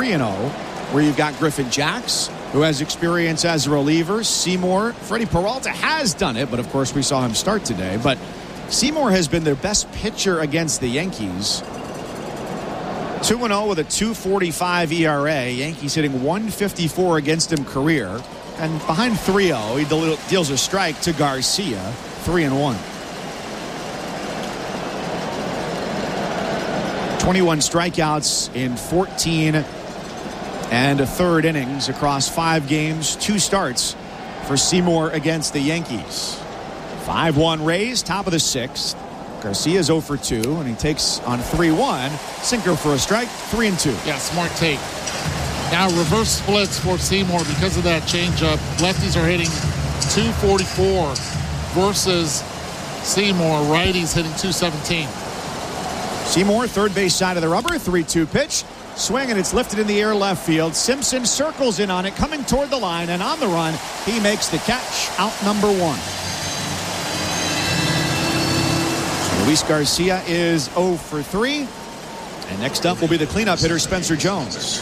3-0, where you've got Griffin Jacks, who has experience as a reliever. Seymour, Freddie Peralta has done it, but of course we saw him start today. But Seymour has been their best pitcher against the Yankees. 2-0 with a 2.45 ERA. Yankees hitting 154 against him career. And behind 3-0, he deals a strike to Garcia, 3-1. 21 strikeouts in 14 and a third innings across 5 games, 2 starts for Seymour against the Yankees. 5-1 Rays, top of the 6th. Garcia's 0 for 2, and he takes on 3-1. Sinker for a strike, 3-2. Yeah, smart take. Now reverse splits for Seymour because of that changeup. Lefties are hitting 244 versus Seymour. Righties hitting 217. Seymour, third base side of the rubber, 3-2 pitch. Swing, and it's lifted in the air left field. Simpson circles in on it, coming toward the line, and on the run, he makes the catch. Out number 1. Luis Garcia is 0 for 3. And next up will be the cleanup hitter, Spencer Jones.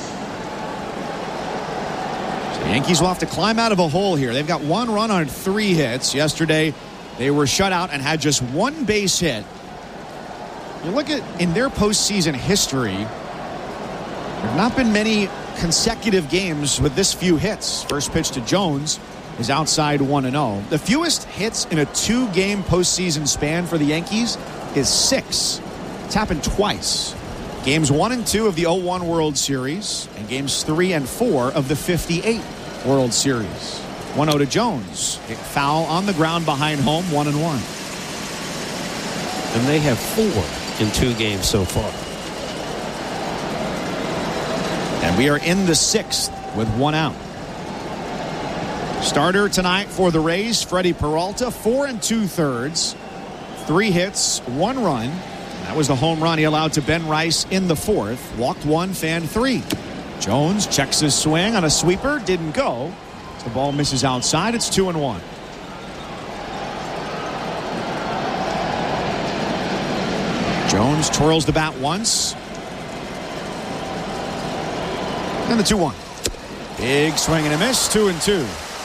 So the Yankees will have to climb out of a hole here. They've got 1 run on 3 hits. Yesterday, they were shut out and had just 1 base hit. You look at in their postseason history, there have not been many consecutive games with this few hits. First pitch to Jones is outside 1-0. The fewest hits in a 2-game postseason span for the Yankees is 6. It's happened twice. Games 1 and 2 of the 01 World Series and games 3 and 4 of the 58 World Series. 1-0 to Jones. A foul on the ground behind home, 1-1. And they have 4 in 2 games so far. And we are in the 6th with 1 out. Starter tonight for the Rays, Freddie Peralta, 4 2/3, 3 hits, 1 run. That was the home run he allowed to Ben Rice in the 4th. Walked 1, fanned 3. Jones checks his swing on a sweeper, didn't go. The ball misses outside. It's 2-1. Jones twirls the bat once. And the 2-1. Big swing and a miss, 2-2.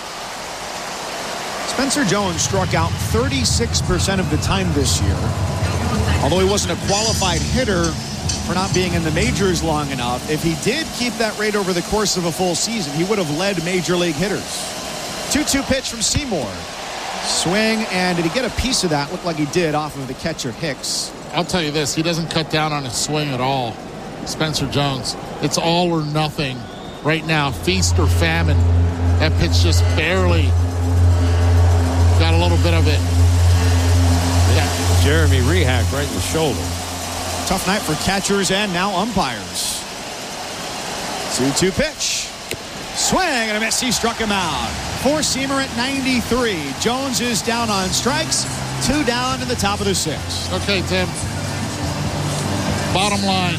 Spencer Jones struck out 36% of the time this year. Although he wasn't a qualified hitter for not being in the majors long enough, if he did keep that rate over the course of a full season, he would have led major league hitters. 2-2 pitch from Seymour. Swing, and did he get a piece of that? Looked like he did off of the catcher Hicks. I'll tell you this, he doesn't cut down on his swing at all. Spencer Jones. It's all or nothing right now. Feast or famine. That pitch just barely got a little bit of it. Yeah. Jeremy Rehak right in the shoulder. Tough night for catchers and now umpires. 2-2 pitch. Swing and a miss. He struck him out. Four-seamer at 93. Jones is down on strikes. 2 down in the top of the 6th. Okay, Tim. Bottom line.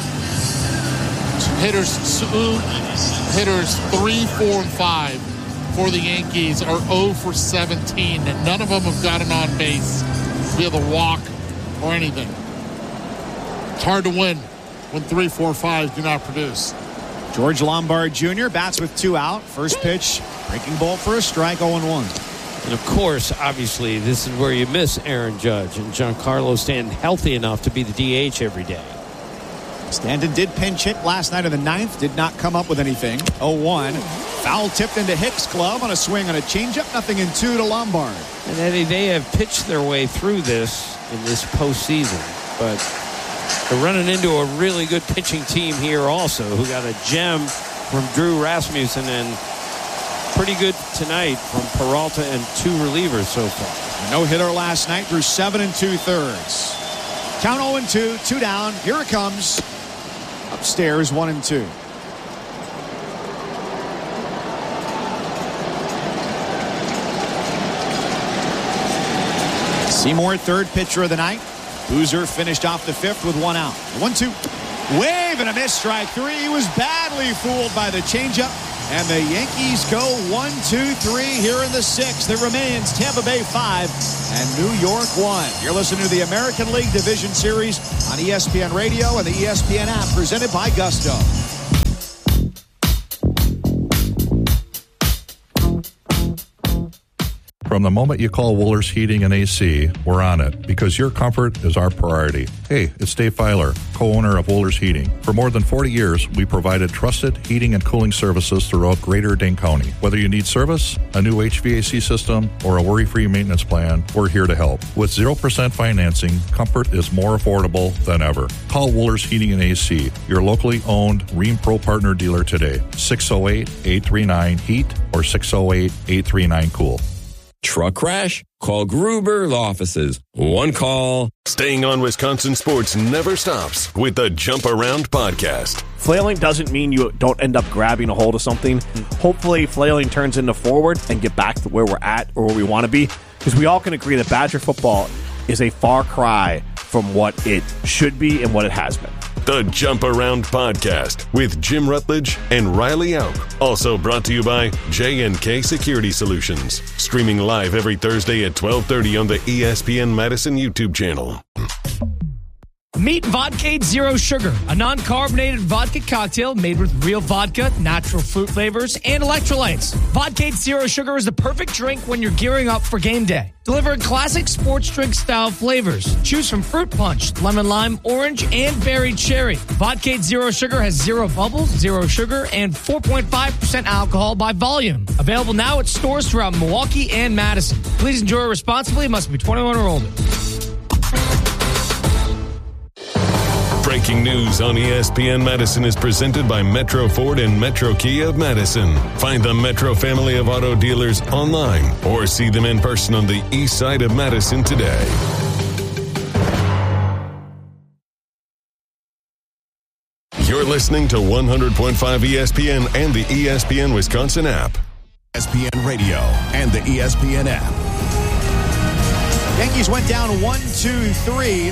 Hitters 3, 4, and 5 for the Yankees are 0 for 17, and none of them have gotten on base via the walk or anything. It's hard to win when 3, 4, 5 do not produce. George Lombard Jr. bats with 2 out. First pitch, breaking ball for a strike, 0-1. And of course, obviously, this is where you miss Aaron Judge and Giancarlo Stanton healthy enough to be the DH every day. Stanton did pinch hit last night in the 9th. Did not come up with anything. 0-1. Foul tipped into Hicks' glove on a swing on a changeup. 0-2 to Lombard. And Eddie, they have pitched their way through this in this postseason. But they're running into a really good pitching team here also, who got a gem from Drew Rasmussen and pretty good tonight from Peralta and 2 relievers so far. No-hitter last night through 7 2/3. Count 0-2, 2 down. Here it comes. Upstairs, 1-2. Seymour, third pitcher of the night. Boozer finished off the 5th with 1 out. 1-2. Wave and a miss, strike 3. He was badly fooled by the changeup. And the Yankees go 1-2-3 here in the 6th. It remains Tampa Bay 5 and New York 1. You're listening to the American League Division Series on ESPN Radio and the ESPN app, presented by Gusto. From the moment you call Wohlers Heating and AC, we're on it because your comfort is our priority. Hey, it's Dave Filer, co-owner of Wohlers Heating. For more than 40 years, we provided trusted heating and cooling services throughout Greater Dane County. Whether you need service, a new HVAC system, or a worry-free maintenance plan, we're here to help. With 0% financing, comfort is more affordable than ever. Call Wohlers Heating and AC, your locally owned Rheem Pro Partner dealer today. 608-839-HEAT or 608-839-COOL. Truck crash? Call Gruber Law Offices. One call. Staying on Wisconsin sports never stops with the Jump Around podcast. Flailing doesn't mean you don't end up grabbing a hold of something. Hopefully, flailing turns into forward and get back to where we're at or where we want to be. Because we all can agree that Badger football is a far cry from what it should be and what it has been. The Jump Around podcast with Jim Rutledge and Riley Auk. Also brought to you by J&K Security Solutions. Streaming live every Thursday at 12:30 on the ESPN Madison YouTube channel. Meet Vodkade Zero Sugar, a non-carbonated vodka cocktail made with real vodka, natural fruit flavors, and electrolytes. Vodkade Zero Sugar is the perfect drink when you're gearing up for game day. Delivering classic sports drink-style flavors. Choose from fruit punch, lemon lime, orange, and berry cherry. Vodkade Zero Sugar has 0 bubbles, 0 sugar, and 4.5% alcohol by volume. Available now at stores throughout Milwaukee and Madison. Please enjoy responsibly. It must be 21 or older. Breaking news on ESPN Madison is presented by Metro Ford and Metro Kia of Madison. Find the Metro family of auto dealers online or see them in person on the east side of Madison today. You're listening to 100.5 ESPN and the ESPN Wisconsin app. ESPN Radio and the ESPN app. Yankees went down 1-2-3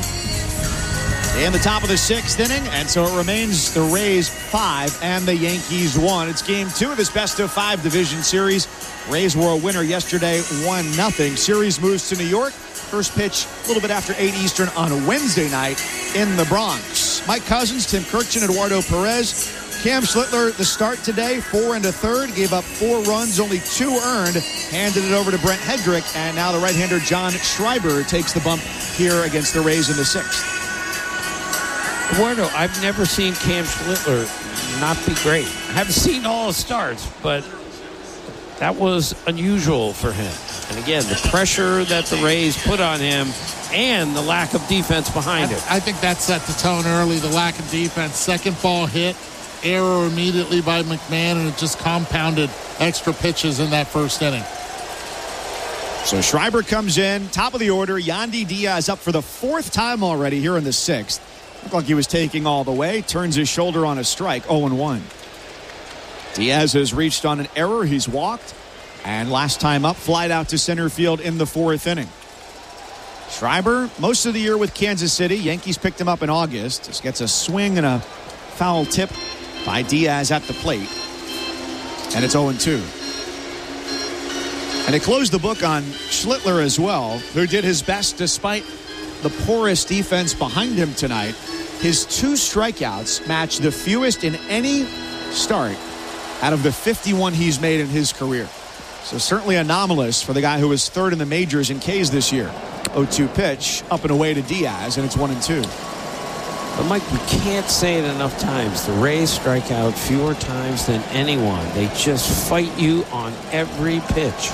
in the top of the 6th inning, and so it remains the Rays 5 and the Yankees 1. It's game 2 of this best-of-5 division series. Rays were a winner yesterday, 1-0. Series moves to New York. First pitch a little bit after 8 Eastern on Wednesday night in the Bronx. Mike Cousins, Tim Kirkchin, Eduardo Perez. Cam Schlittler, the start today, 4 1/3, gave up 4 runs, only 2 earned, handed it over to Brent Hedrick, and now the right-hander John Schreiber takes the bump here against the Rays in the 6th. Eduardo, I've never seen Cam Schlittler not be great. I haven't seen all his starts, but that was unusual for him. And again, the pressure that the Rays put on him and the lack of defense behind it. I think that set the tone early, the lack of defense. Second ball hit, error immediately by McMahon, and it just compounded extra pitches in that first inning. So Schreiber comes in, top of the order. Yandy Diaz up for the 4th time already here in the 6th. Looked like he was taking all the way. Turns his shoulder on a strike, 0-1. Diaz has reached on an error. He's walked. And last time up, flied out to center field in the 4th inning. Schreiber, most of the year with Kansas City. Yankees picked him up in August. Just gets a swing and a foul tip by Diaz at the plate. And it's 0-2. And it closed the book on Schlittler as well, who did his best despite the porous defense behind him tonight. His 2 strikeouts match the fewest in any start out of the 51 he's made in his career. So certainly anomalous for the guy who was 3rd in the majors in Ks this year. 0-2 pitch, up and away to Diaz, and it's 1-2. But Mike, we can't say it enough times. The Rays strike out fewer times than anyone. They just fight you on every pitch.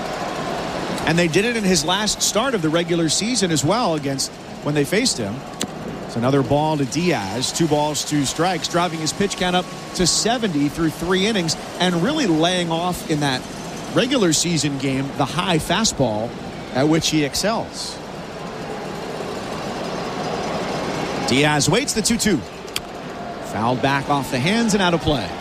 And they did it in his last start of the regular season as well against when they faced him. It's another ball to Diaz, 2 balls, 2 strikes, driving his pitch count up to 70 through 3 innings and really laying off in that regular season game the high fastball at which he excels. Diaz waits the 2-2. Fouled back off the hands and out of play.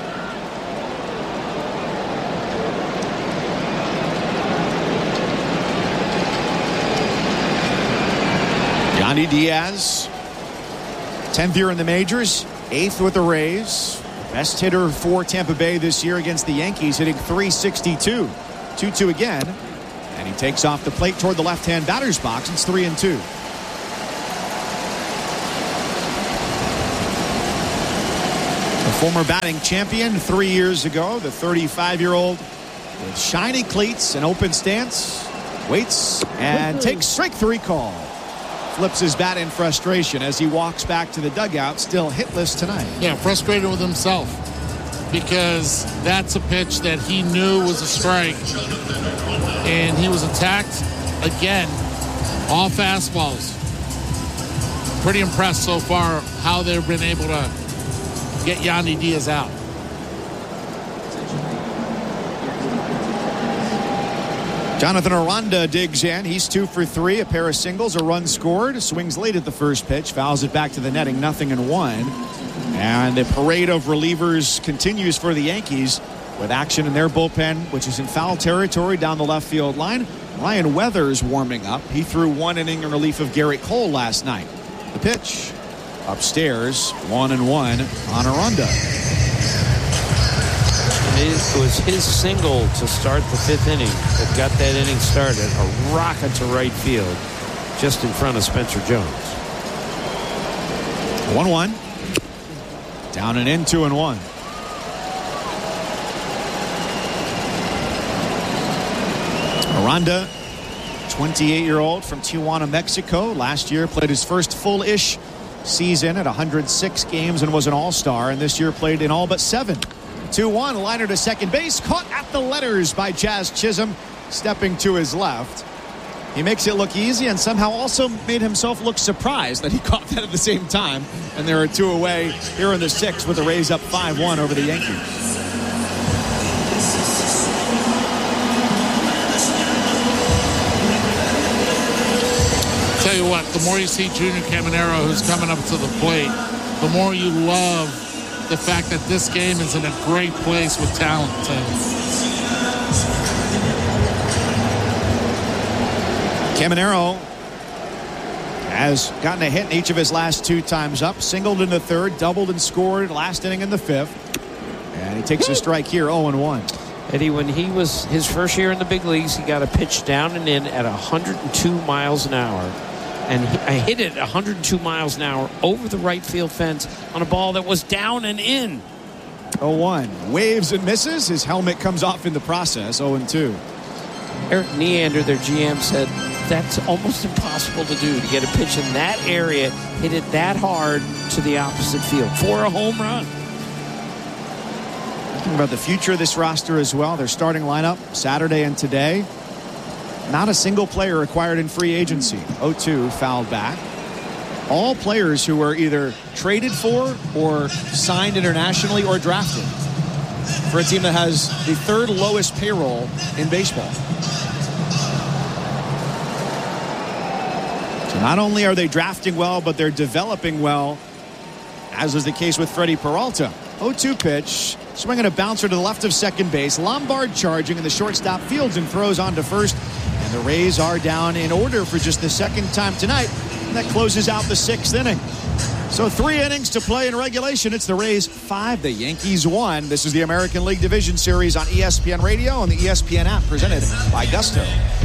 Yandy Diaz, 10th year in the majors, 8th with the Rays. Best hitter for Tampa Bay this year against the Yankees, hitting .362. 2-2 again. And he takes off the plate toward the left-hand batter's box. It's 3-2. The former batting champion 3 years ago, the 35-year-old with shiny cleats and open stance. Waits and takes strike 3 call. Flips his bat in frustration as he walks back to the dugout, still hitless tonight. Yeah, frustrated with himself because that's a pitch that he knew was a strike. And he was attacked again. All fastballs. Pretty impressed so far how they've been able to get Yandy Diaz out. Jonathan Aranda digs in. He's 2 for 3. A pair of singles, a run scored. Swings late at the first pitch. Fouls it back to the netting. 0-1. And the parade of relievers continues for the Yankees with action in their bullpen, which is in foul territory down the left field line. Ryan Weathers warming up. He threw 1 inning in relief of Garrett Cole last night. The pitch upstairs, 1-1 on Aranda. It was his single to start the 5th inning that got that inning started. A rocket to right field just in front of Spencer Jones. 1-1. Down and in, 2-1. Aranda, 28-year-old from Tijuana, Mexico. Last year played his first full-ish season at 106 games and was an all-star. And this year played in all but 7. 2-1, liner to second base. Caught at the letters by Jazz Chisholm, stepping to his left. He makes it look easy and somehow also made himself look surprised that he caught that at the same time. And there are 2 away here in the 6th with the Rays up 5-1 over the Yankees. Tell you what, the more you see Junior Caminero, who's coming up to the plate, the more you love the fact that this game is in a great place with talent. Caminero has gotten a hit in each of his last 2 times up. Singled in the 3rd, doubled and scored last inning in the 5th. And he takes a strike here, 0-1. Eddie, when he was his first year in the big leagues, he got a pitch down and in at 102 miles an hour. And I hit it 102 miles an hour over the right field fence on a ball that was down and in. 0-1. Waves and misses. His helmet comes off in the process, 0-2. Eric Neander, their GM, said that's almost impossible to do, to get a pitch in that area, hit it that hard to the opposite field for a home run. Thinking about the future of this roster as well. Their starting lineup Saturday and today. Not a single player acquired in free agency. 0-2, fouled back. All players who were either traded for or signed internationally or drafted for a team that has the 3rd lowest payroll in baseball. So not only are they drafting well, but they're developing well, as was the case with Freddie Peralta. 0-2 pitch, swinging a bouncer to the left of second base. Lombard charging, and the shortstop fields and throws on to first. And the Rays are down in order for just the 2nd time tonight. And that closes out the 6th inning. So 3 innings to play in regulation. It's the Rays 5, the Yankees 1. This is the American League Division Series on ESPN Radio and the ESPN app, presented by Gusto.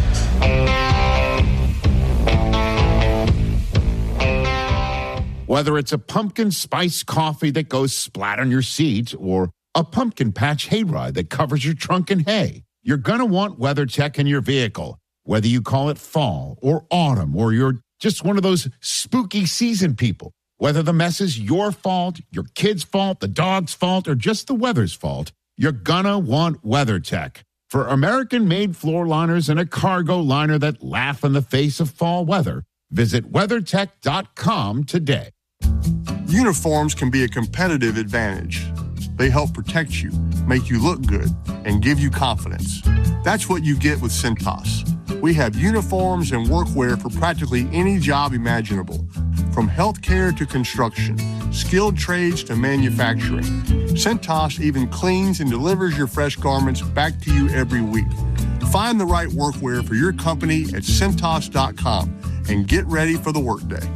Whether it's a pumpkin spice coffee that goes splat on your seat or a pumpkin patch hayride that covers your trunk in hay, you're going to want WeatherTech in your vehicle. Whether you call it fall or autumn or you're just one of those spooky season people, whether the mess is your fault, your kid's fault, the dog's fault, or just the weather's fault, you're going to want WeatherTech. For American-made floor liners and a cargo liner that laugh in the face of fall weather, visit WeatherTech.com today. Uniforms can be a competitive advantage. They help protect you, make you look good, and give you confidence. That's what you get with Cintas. We have uniforms and workwear for practically any job imaginable, from healthcare to construction, skilled trades to manufacturing. Cintas even cleans and delivers your fresh garments back to you every week. Find the right workwear for your company at Cintas.com and get ready for the workday.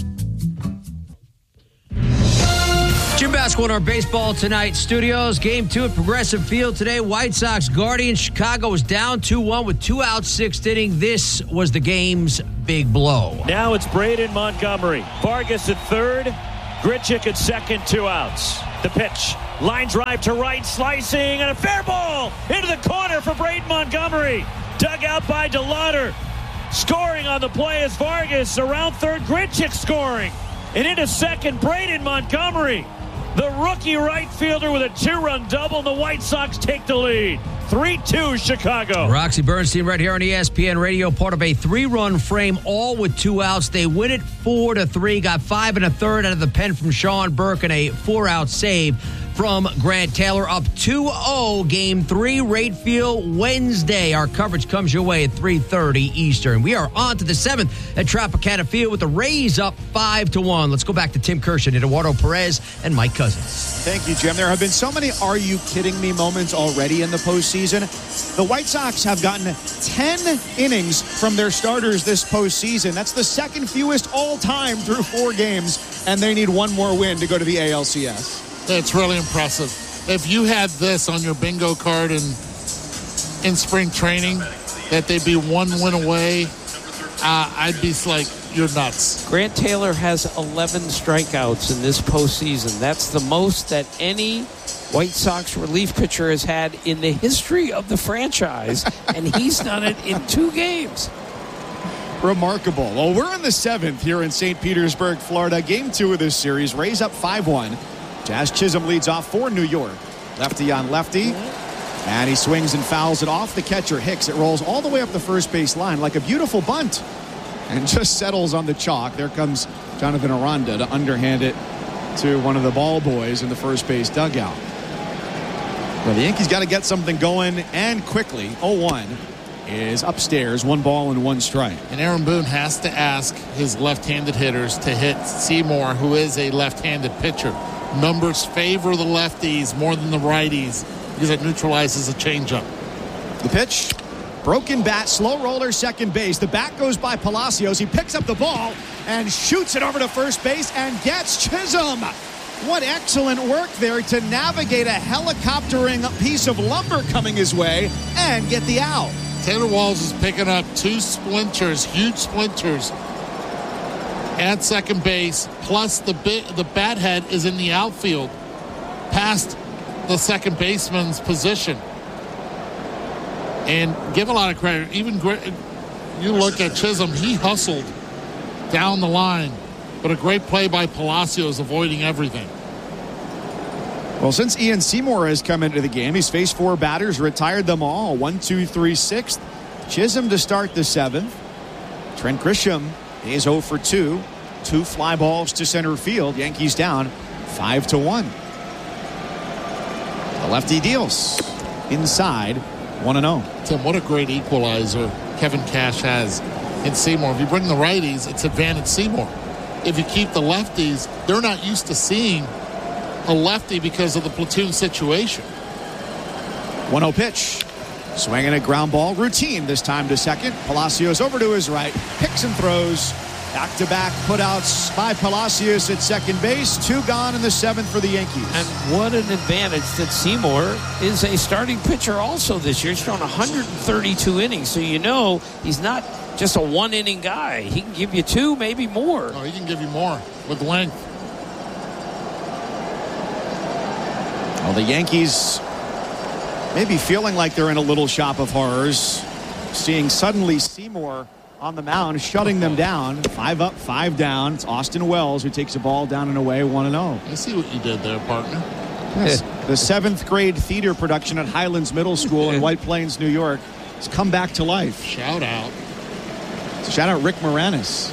Jim Basketball in our baseball tonight studios. Game 2 at Progressive Field today. White Sox Guardians. Chicago was down 2-1 with 2 outs, 6th inning. This was the game's big blow. Now it's Braden Montgomery. Vargas at third. Grichuk at second, 2 outs. The pitch. Line drive to right, slicing, and a fair ball into the corner for Braden Montgomery. Dug out by DeLauder. Scoring on the play is Vargas. Around third, Grinchik scoring. And into second, Braden Montgomery. The rookie right fielder with a 2-run double, and the White Sox take the lead. 3-2 Chicago. Roxy Bernstein right here on ESPN Radio, part of a 3-run frame, all with 2 outs. They win it 4-3, got 5 1/3 out of the pen from Sean Burke and a 4-out save from Grant Taylor. Up 2-0, Game 3, Rate Field Wednesday. Our coverage comes your way at 3:30 Eastern. We are on to the 7th at Tropicana Field with the Rays up 5-1. Let's go back to Tim Kirshen, Eduardo Perez, and Mike Cousins. Thank you, Jim. There have been so many "are you kidding me" moments already in the postseason. The White Sox have gotten 10 innings from their starters this postseason. That's the second fewest all time through 4 games, and they need one more win to go to the ALCS. It's really impressive. If you had this on your bingo card in spring training, that they'd be 1 win away, I'd be like, you're nuts. Grant Taylor has 11 strikeouts in this postseason. That's the most that any White Sox relief pitcher has had in the history of the franchise, and he's done it in 2 games. Remarkable. Well, we're in the 7th here in St. Petersburg, Florida. Game 2 of this series. Rays up 5-1. Jazz Chisholm leads off for New York. Lefty on lefty. And he swings and fouls it off the catcher, Hicks. It rolls all the way up the first base line like a beautiful bunt. And just settles on the chalk. There comes Jonathan Aranda to underhand it to one of the ball boys in the first base dugout. Well, the Yankees got to get something going, and quickly. 0-1 is upstairs. 1 ball and 1 strike. And Aaron Boone has to ask his left-handed hitters to hit Seymour, who is a left-handed pitcher. Numbers favor the lefties more than the righties because it neutralizes a changeup. The pitch. Broken bat, slow roller, second base. The bat goes by Palacios. He picks up the ball and shoots it over to first base and gets Chisholm. What excellent work there to navigate a helicoptering piece of lumber coming his way and get the out. Taylor Walls is picking up 2 splinters, huge splinters, at second base, plus the bat head is in the outfield past the second baseman's position. And give a lot of credit. Even you look at Chisholm, he hustled down the line, but a great play by Palacios avoiding everything. Well, since Ian Seymour has come into the game, he's faced 4 batters, retired them all. 1, 2, 3, 6th. Chisholm to start the 7th. Trent Grisham is 0 for 2. 2 fly balls to center field. Yankees down 5-1. The lefty deals inside 1-0. Tim, what a great equalizer Kevin Cash has in Seymour. If you bring the righties, it's advantage Seymour. If you keep the lefties, they're not used to seeing a lefty because of the platoon situation. 1-0 pitch. Swinging a ground ball. Routine this time to second. Palacios over to his right. Picks and throws. Back-to-back putouts by Palacios at second base. 2 gone in the 7th for the Yankees. And what an advantage that Seymour is a starting pitcher also this year. He's thrown 132 innings, so you know he's not just a 1-inning guy. He can give you 2, maybe more. Oh, he can give you more with length. Well, the Yankees maybe feeling like they're in a little shop of horrors, seeing suddenly Seymour on the mound, shutting them down. 5 up, 5 down. It's Austin Wells who takes the ball down and away, 1-0. I see what you did there, partner. Yes. The 7th grade theater production at Highlands Middle School in White Plains, New York, has come back to life. Shout out. Shout out Rick Moranis.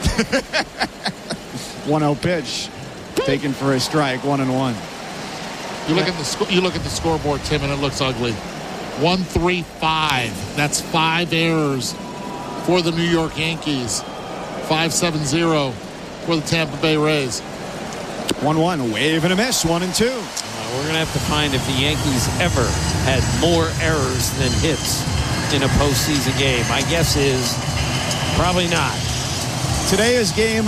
1-0 pitch. Taken for a strike, 1-1. You look at the scoreboard, Tim, and it looks ugly. 1-3-5. That's 5 errors for the New York Yankees. 5-7-0 for the Tampa Bay Rays. 1-1, wave and a miss, 1-2. We're going to have to find if the Yankees ever had more errors than hits in a postseason game. My guess is probably not. Today is game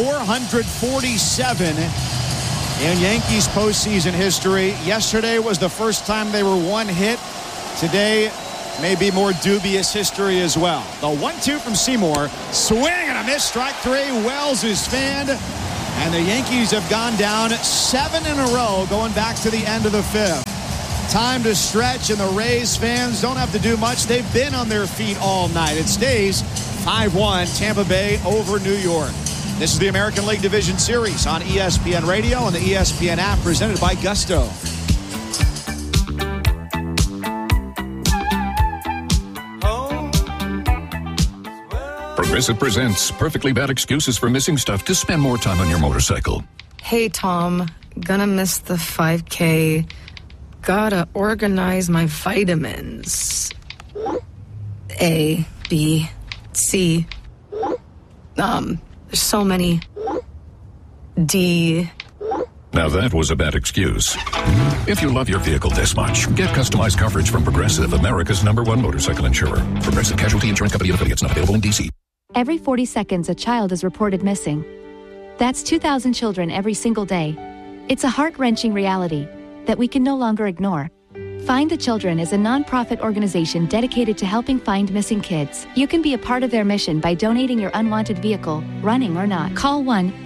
447 in Yankees postseason history. Yesterday was the first time they were 1 hit. Today may be more dubious history as well. The 1-2 from Seymour. Swing and a miss. Strike 3. Wells is fanned. And the Yankees have gone down 7 in a row going back to the end of the 5th. Time to stretch, and the Rays fans don't have to do much. They've been on their feet all night. It stays 5-1 Tampa Bay over New York. This is the American League Division Series on ESPN Radio and the ESPN app, presented by Gusto. Progressive presents Perfectly Bad Excuses for Missing Stuff to spend more time on your motorcycle. Hey, Tom. Gonna miss the 5K. Gotta organize my vitamins. A, B, C. There's so many. D. Now that was a bad excuse. If you love your vehicle this much, get customized coverage from Progressive, America's #1 motorcycle insurer. Progressive Casualty Insurance Company and affiliates, not available in D.C. Every 40 seconds, a child is reported missing. That's 2,000 children every single day. It's a heart-wrenching reality that we can no longer ignore. Find the Children is a non-profit organization dedicated to helping find missing kids. You can be a part of their mission by donating your unwanted vehicle, running or not. Call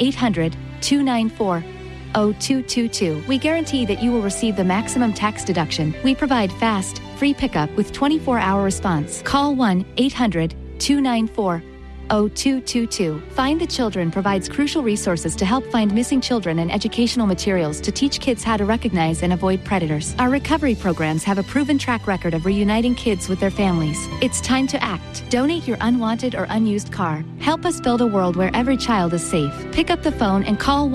1-800-294-0222. We guarantee that you will receive the maximum tax deduction. We provide fast, free pickup with 24-hour response. Call 1-800-294-0222. Find the Children provides crucial resources to help find missing children and educational materials to teach kids how to recognize and avoid predators. Our recovery programs have a proven track record of reuniting kids with their families. It's time to act. Donate your unwanted or unused car. Help us build a world where every child is safe. Pick up the phone and call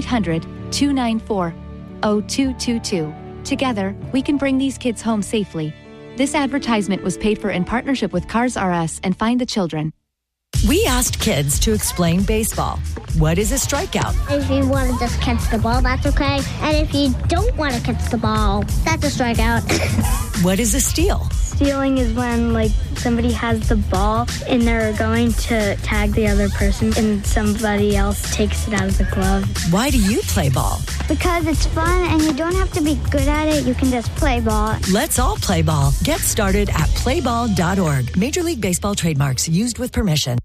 1-800-294-0222. Together, we can bring these kids home safely. This advertisement was paid for in partnership with Cars R Us and Find the Children. We asked kids to explain baseball. What is a strikeout? If you want to just catch the ball, that's okay. And if you don't want to catch the ball, that's a strikeout. What is a steal? Stealing is when, somebody has the ball and they're going to tag the other person and somebody else takes it out of the glove. Why do you play ball? Because it's fun and you don't have to be good at it. You can just play ball. Let's all play ball. Get started at playball.org. Major League Baseball trademarks used with permission.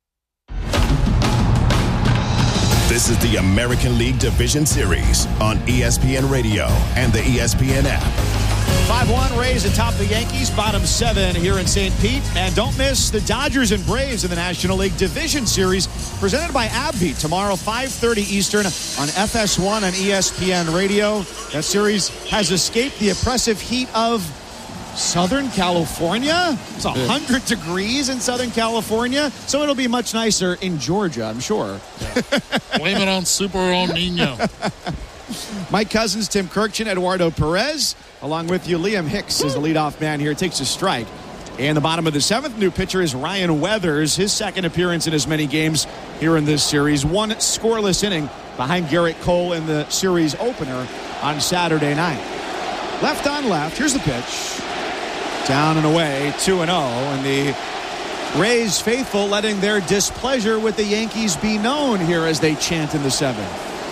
This is the American League Division Series on ESPN Radio and the ESPN app. 5-1 Rays atop the Yankees, bottom 7 here in St. Pete. And don't miss the Dodgers and Braves in the National League Division Series, presented by AbbVie, tomorrow 5:30 Eastern on FS1 and ESPN Radio. That series has escaped the oppressive heat of Southern California. It's 100 degrees in Southern California, so it'll be much nicer in Georgia, I'm sure. Blame it on Super El Nino. Mike Cousins, Tim Kirkchin, Eduardo Perez, along with you, Liam Hicks is the leadoff man here. Takes a strike. In the bottom of the 7th, new pitcher is Ryan Weathers. His second appearance in as many games here in this series. One scoreless inning behind Garrett Cole in the series opener on Saturday night. Left on left. Here's the pitch. Down and away, 2-0. And the Rays faithful letting their displeasure with the Yankees be known here as they chant in the 7th.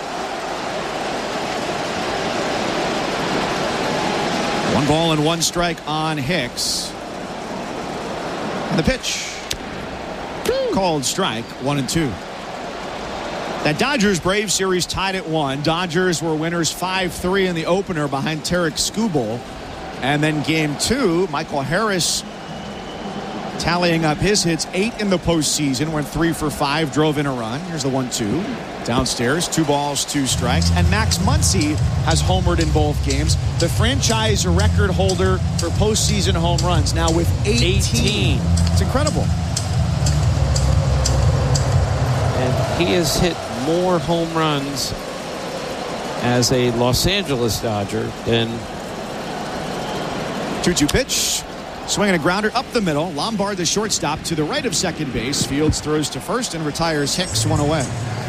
One ball and one strike on Hicks. And the pitch. Called strike, 1-2. That Dodgers-Braves series tied at 1. Dodgers were winners 5-3 in the opener behind Tarek Skubal. And then game 2, Michael Harris tallying up his hits, 8 in the postseason, went 3 for 5, drove in a run. Here's the 1-2 downstairs, 2 balls, 2 strikes. And Max Muncy has homered in both games. The franchise record holder for postseason home runs now with 18. It's incredible. And he has hit more home runs as a Los Angeles Dodger than 2-2 pitch. Swinging a grounder up the middle. Lombard, the shortstop, to the right of second base. Fields throws to first and retires Hicks, 1 away.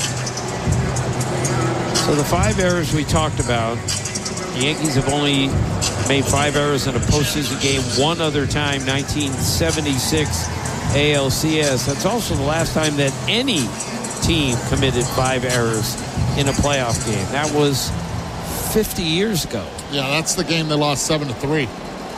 So the 5 errors we talked about, the Yankees have only made 5 errors in a postseason game one other time, 1976 ALCS. That's also the last time that any team committed 5 errors in a playoff game. That was 50 years ago. Yeah, that's the game they lost 7-3.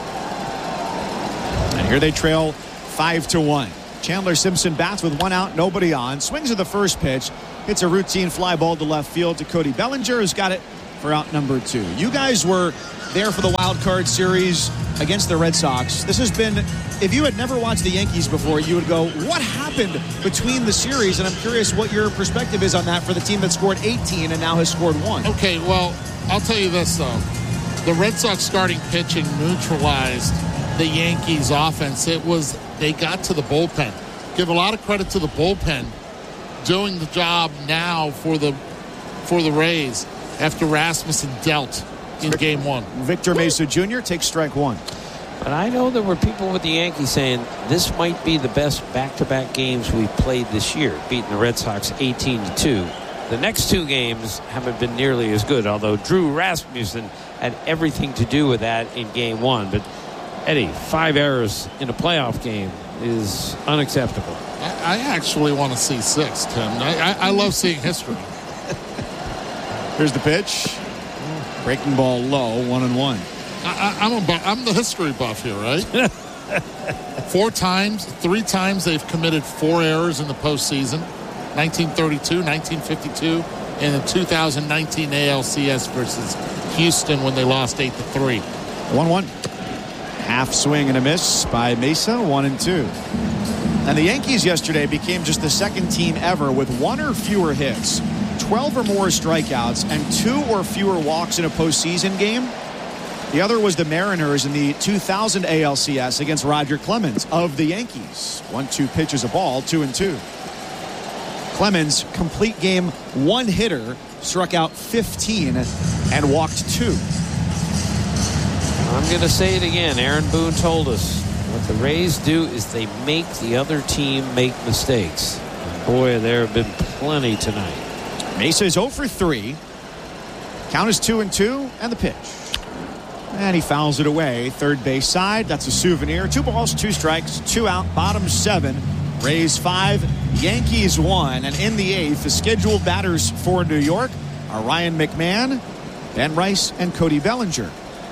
And here they trail 5-1. Chandler Simpson bats with 1 out, nobody on. Swings at the first pitch. It's a routine fly ball to left field to Cody Bellinger, who's got it for out number 2. You guys were there for the wild card series against the Red Sox. This has been, if you had never watched the Yankees before, you would go, what happened between the series? And I'm curious what your perspective is on that for the team that scored 18 and now has scored 1. Okay, well, I'll tell you this, though. The Red Sox starting pitching neutralized the Yankees offense. They got to the bullpen. Give a lot of credit to the bullpen doing the job now for the Rays after Rasmussen dealt in Game 1. Victor Mesa Jr. takes strike 1. But I know there were people with the Yankees saying this might be the best back-to-back games we've played this year, beating the Red Sox 18-2. The next 2 games haven't been nearly as good, although Drew Rasmussen had everything to do with that in Game 1. But, Eddie, 5 errors in a playoff game is unacceptable. I actually want to see 6, Tim. I love seeing history. Here's the pitch. Breaking ball low, 1-1. I'm the history buff here, right? 3 times they've committed 4 errors in the postseason. 1932, 1952, and the 2019 ALCS versus Houston when they lost 8-3. 1-1. Half swing and a miss by Mesa, 1-2. And the Yankees yesterday became just the second team ever with 1 or fewer hits, 12 or more strikeouts, and 2 or fewer walks in a postseason game. The other was the Mariners in the 2000 ALCS against Roger Clemens of the Yankees. 1-2 pitches a ball, 2-2. Clemens, complete game 1 hitter, struck out 15 and walked 2. I'm going to say it again. Aaron Boone told us what the Rays do is they make the other team make mistakes. And boy, there have been plenty tonight. Mesa is 0 for 3. Count is 2-2, and the pitch. And he fouls it away. Third base side. That's a souvenir. 2 balls, 2 strikes, 2 out. Bottom 7. Rays 5, Yankees 1. And in the 8th, the scheduled batters for New York are Ryan McMahon, Ben Rice, and Cody Bellinger.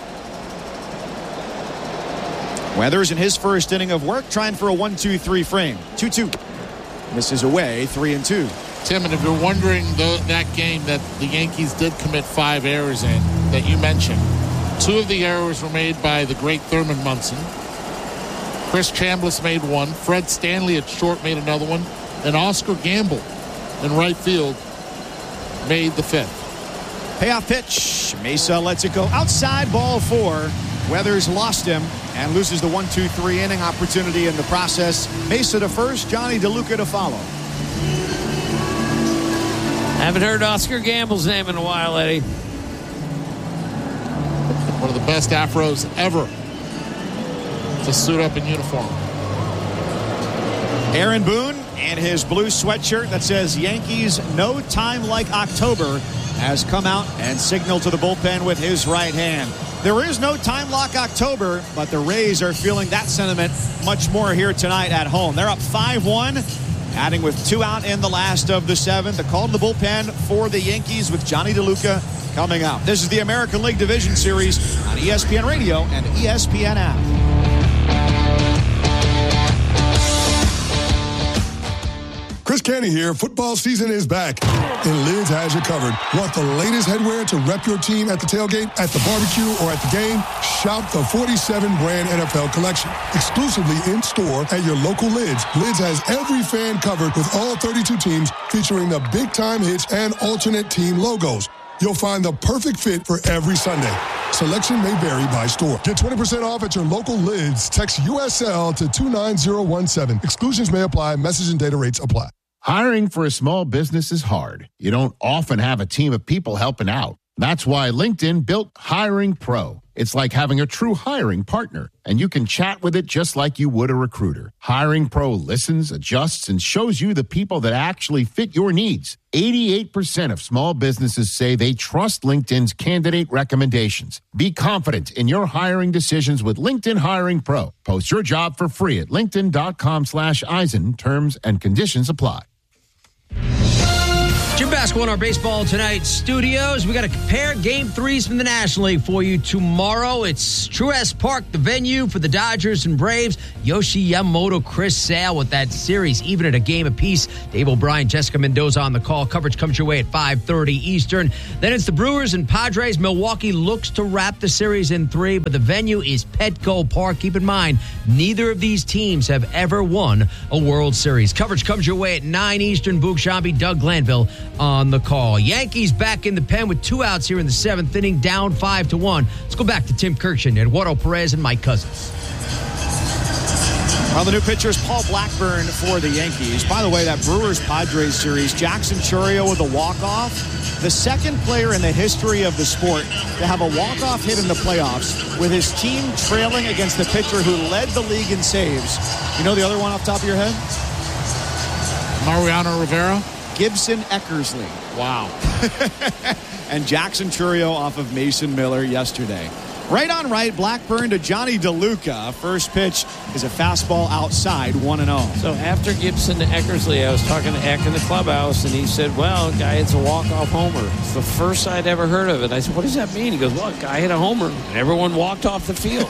Weathers in his first inning of work trying for a 1-2-3 frame. 2-2. Misses away, 3-2. Tim, and if you're wondering that game that the Yankees did commit 5 errors in that you mentioned, 2 of the errors were made by the great Thurman Munson. Chris Chambliss made 1. Fred Stanley at short made another one. And Oscar Gamble in right field made the 5th. Payoff pitch. Mesa lets it go outside, ball 4. Weathers lost him and loses the 1-2-3 inning opportunity in the process. Mesa to first, Johnny DeLuca to follow. Haven't heard Oscar Gamble's name in a while, Eddie. One of the best afros ever to suit up in uniform. Aaron Boone and his blue sweatshirt that says Yankees no time like October has come out and signaled to the bullpen with his right hand. There is no time like October, but the Rays are feeling that sentiment much more here tonight at home. They're up 5-1, adding with 2 out in the last of the 7th. The call to the bullpen for the Yankees with Johnny DeLuca coming out. This is the American League Division Series on ESPN Radio and the ESPN app. Chris Canty here. Football season is back, and Lids has you covered. Want the latest headwear to rep your team at the tailgate, at the barbecue, or at the game? Shop the 47 brand NFL collection. Exclusively in store at your local Lids. Lids has every fan covered with all 32 teams featuring the big time hits and alternate team logos. You'll find the perfect fit for every Sunday. Selection may vary by store. Get 20% off at your local Lids. Text USL to 29017. Exclusions may apply. Message and data rates apply. Hiring for a small business is hard. You don't often have a team of people helping out. That's why LinkedIn built Hiring Pro. It's like having a true hiring partner, and you can chat with it just like you would a recruiter. Hiring Pro listens, adjusts, and shows you the people that actually fit your needs. 88% of small businesses say they trust LinkedIn's candidate recommendations. Be confident in your hiring decisions with LinkedIn Hiring Pro. Post your job for free at linkedin.com/Eisen. Terms and conditions apply. Jim Basco in our Baseball Tonight studios. We got to compare Game 3s from the National League for you tomorrow. It's Truist Park, the venue for the Dodgers and Braves. Yoshi Yamamoto, Chris Sale with that series even at a game apiece. Dave O'Brien, Jessica Mendoza on the call. Coverage comes your way at 5:30 Eastern. Then it's the Brewers and Padres. Milwaukee looks to wrap the series in 3, but the venue is Petco Park. Keep in mind, neither of these teams have ever won a World Series. Coverage comes your way at 9 Eastern. Boog Shambi, Doug Glanville on the call. Yankees back in the pen with 2 outs here in the 7th inning, down 5-1. Let's go back to Tim Kirkshin, Eduardo Perez, and Mike Cousins. Well, the new pitcher is Paul Blackburn for the Yankees. By the way, that Brewers-Padres series, Jackson Chourio with a walk-off. The second player in the history of the sport to have a walk-off hit in the playoffs with his team trailing against the pitcher who led the league in saves. You know the other one off the top of your head? Mariano Rivera? Gibson Eckersley. Wow. And Jackson Chourio off of Mason Miller yesterday. Right on right, Blackburn to Johnny DeLuca. First pitch is a fastball outside, 1-0. So after Gibson to Eckersley, I was talking to Eck in the clubhouse, and he said, well, a guy hits a walk-off homer. It's the first I'd ever heard of it. I said, what does that mean? He goes, well, a guy hit a homer, and everyone walked off the field.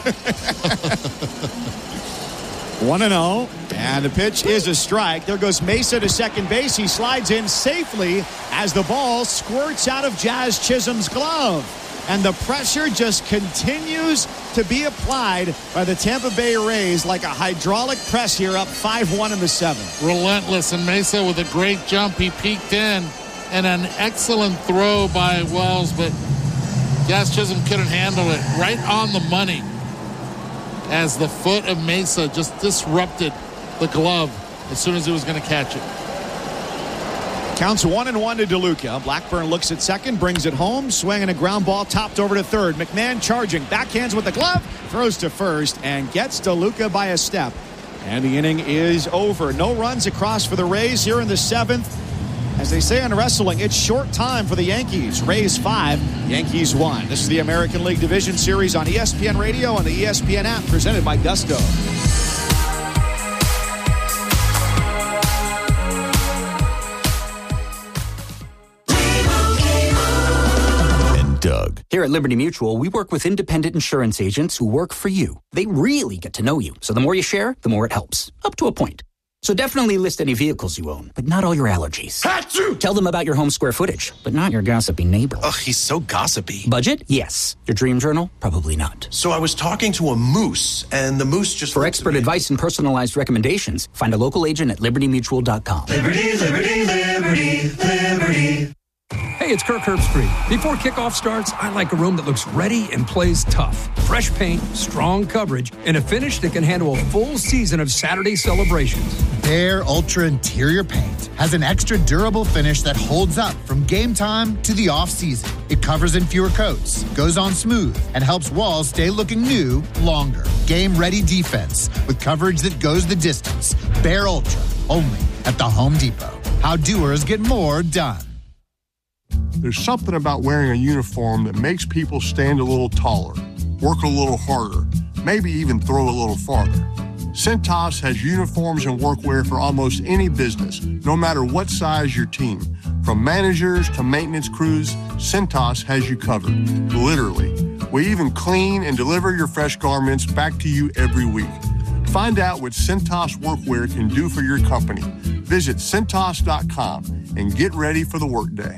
1-0, and the pitch is a strike. There goes Mesa to second base. He slides in safely as the ball squirts out of Jazz Chisholm's glove. And the pressure just continues to be applied by the Tampa Bay Rays like a hydraulic press here, up 5-1 in the 7th. Relentless, and Mesa with a great jump. He peeked in, and an excellent throw by Wells, but Jazz Chisholm couldn't handle it. Right on the money as the foot of Mesa just disrupted the glove as soon as he was going to catch it. Counts 1-1 to DeLuca. Blackburn looks at second, brings it home, swinging a ground ball, topped over to third. McMahon charging, backhands with the glove, throws to first, and gets DeLuca by a step. And the inning is over. No runs across for the Rays here in the 7th. As they say in wrestling, it's short time for the Yankees. Rays 5, Yankees 1. This is the American League Division Series on ESPN Radio and the ESPN app, presented by Gusto. Doug. Here at Liberty Mutual, we work with independent insurance agents who work for you. They really get to know you. So the more you share, the more it helps. Up to a point. So definitely list any vehicles you own, but not all your allergies. Achoo! Tell them about your home square footage, but not your gossipy neighbor. Ugh, he's so gossipy. Budget? Yes. Your dream journal? Probably not. So I was talking to a moose, and the moose just... For expert advice and personalized recommendations, find a local agent at libertymutual.com. Liberty, liberty, liberty, liberty. Hey, it's Kirk Herbstreit. Before kickoff starts, I like a room that looks ready and plays tough. Fresh paint, strong coverage, and a finish that can handle a full season of Saturday celebrations. Behr Ultra Interior Paint has an extra durable finish that holds up from game time to the off-season. It covers in fewer coats, goes on smooth, and helps walls stay looking new longer. Game-ready defense with coverage that goes the distance. Behr Ultra, only at the Home Depot. How doers get more done. There's something about wearing a uniform that makes people stand a little taller, work a little harder, maybe even throw a little farther. Cintas has uniforms and workwear for almost any business, no matter what size your team. From managers to maintenance crews, Cintas has you covered, literally. We even clean and deliver your fresh garments back to you every week. Find out what Cintas workwear can do for your company. Visit Cintas.com and get ready for the workday.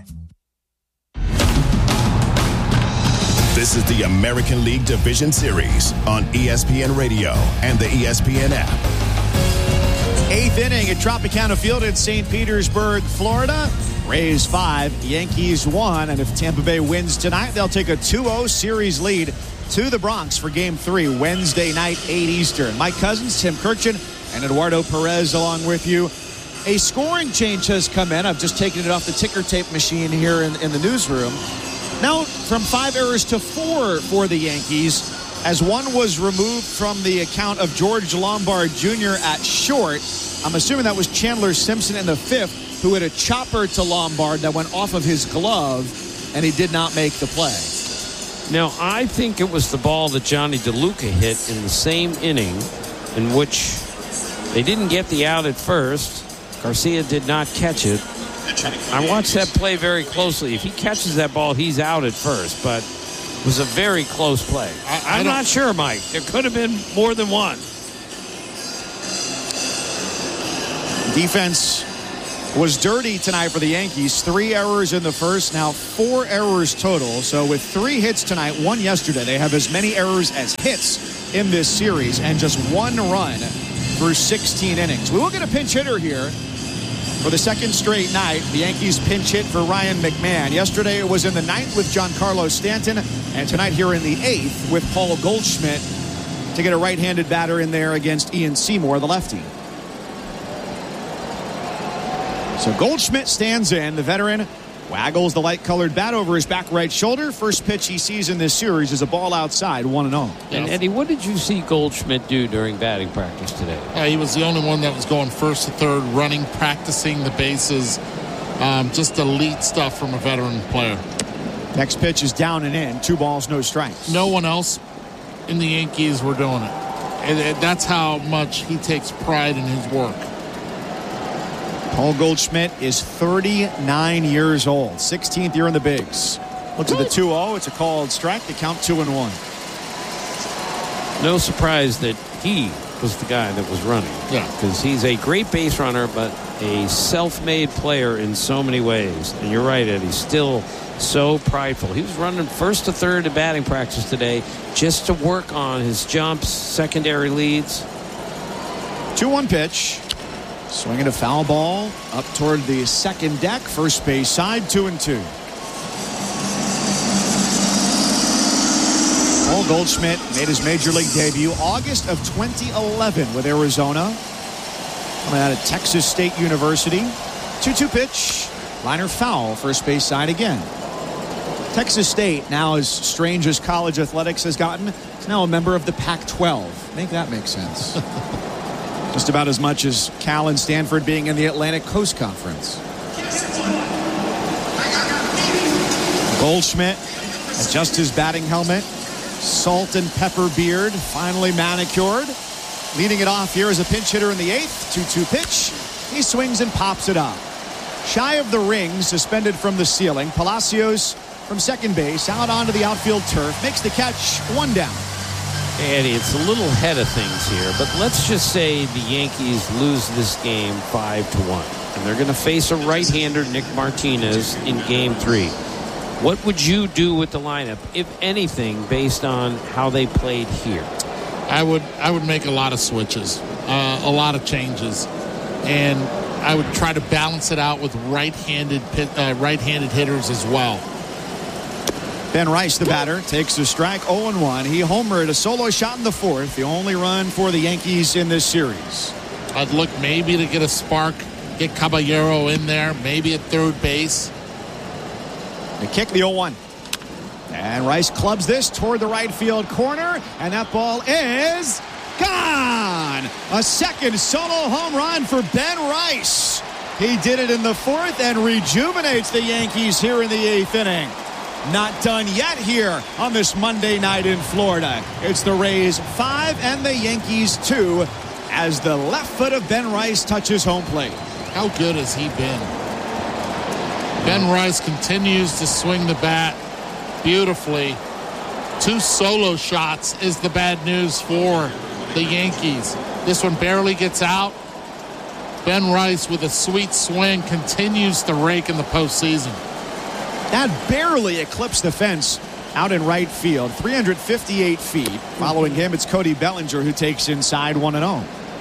This is the American League Division Series on ESPN Radio and the ESPN app. 8th inning at Tropicana Field in St. Petersburg, Florida. Rays 5, Yankees 1. And if Tampa Bay wins tonight, they'll take a 2-0 series lead to the Bronx for Game 3, Wednesday night, 8 Eastern. Mike Cousins, Tim Kirkshin, and Eduardo Perez along with you. A scoring change has come in. I've just taken it off the ticker tape machine here in the newsroom. Now from 5 errors to 4 for the Yankees, as one was removed from the account of George Lombard Jr. at short. I'm assuming that was Chandler Simpson in the 5th, who had a chopper to Lombard that went off of his glove, and he did not make the play. Now, I think it was the ball that Johnny DeLuca hit in the same inning in which they didn't get the out at first. Garcia did not catch it. I watched that play very closely. If he catches that ball, he's out at first, but it was a very close play. I'm not sure, Mike. There could have been more than one. Defense was dirty tonight for the Yankees. 3 errors in the first, now 4 errors total. So with 3 hits tonight, 1 yesterday, they have as many errors as hits in this series and just 1 run through 16 innings. We will get a pinch hitter here for the second straight night. The Yankees pinch hit for Ryan McMahon. Yesterday it was in the 9th with Giancarlo Stanton, and tonight here in the 8th with Paul Goldschmidt to get a right-handed batter in there against Ian Seymour, the lefty. So Goldschmidt stands in. The veteran waggles the light-colored bat over his back right shoulder. First pitch he sees in this series is a ball outside, 1-0. And Eddie, what did you see Goldschmidt do during batting practice today? He was the only one that was going first to third, running, practicing the bases. Just elite stuff from a veteran player. Next pitch is down and in. 2 balls, no strikes. No one else in the Yankees were doing it. And that's how much he takes pride in his work. Paul Goldschmidt is 39 years old, 16th year in the bigs. Looks at the 2-0. It's a called strike. The count 2-1. No surprise that he was the guy that was running. Yeah. Because he's a great base runner, but a self-made player in so many ways. And you're right, Eddie. Still so prideful. He was running first to third in batting practice today just to work on his jumps, secondary leads. 2-1 pitch. Swinging a foul ball up toward the second deck, first base side, 2-2. Paul Goldschmidt made his major league debut August of 2011 with Arizona. Coming out of Texas State University. 2-2 pitch. Liner foul, first base side again. Texas State, now as strange as college athletics has gotten, is now a member of the Pac-12. Make that make sense. Just about as much as Cal and Stanford being in the Atlantic Coast Conference. Goldschmidt adjusts his batting helmet. Salt and pepper beard, finally manicured. Leading it off here is a pinch hitter in the 8th. 2-2 pitch. He swings and pops it up. Shy of the ring, suspended from the ceiling. Palacios from second base out onto the outfield turf. Makes the catch, 1 down. Eddie, it's a little ahead of things here, but let's just say the Yankees lose this game 5-1, and they're going to face a right-hander, Nick Martinez, in Game 3. What would you do with the lineup, if anything, based on how they played here? I would make a lot of switches, a lot of changes, and I would try to balance it out with right-handed hitters as well. Ben Rice, the batter, takes the strike, 0-1. He homered a solo shot in the 4th, the only run for the Yankees in this series. I'd look maybe to get a spark, get Caballero in there, maybe at third base. They kick the 0-1. And Rice clubs this toward the right field corner, and that ball is gone. A second solo home run for Ben Rice. He did it in the 4th and rejuvenates the Yankees here in the 8th inning. Not done yet here on this Monday night in Florida. It's the Rays 5 and the Yankees 2 as the left foot of Ben Rice touches home plate. How good has he been? Ben Rice continues to swing the bat beautifully. 2 solo shots is the bad news for the Yankees. This one barely gets out. Ben Rice with a sweet swing continues to rake in the postseason. That barely eclipsed the fence out in right field, 358 feet. Following him, it's Cody Bellinger who takes inside 1-0.